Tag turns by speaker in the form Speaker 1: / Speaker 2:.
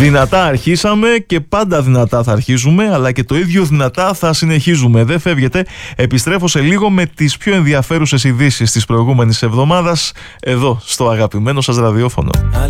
Speaker 1: Δυνατά αρχίσαμε και πάντα δυνατά θα αρχίζουμε, αλλά και το ίδιο δυνατά θα συνεχίζουμε. Δεν φεύγετε. Επιστρέφω σε λίγο με τις πιο ενδιαφέρουσες ειδήσεις της προηγούμενης εβδομάδας εδώ στο αγαπημένο σας ραδιόφωνο.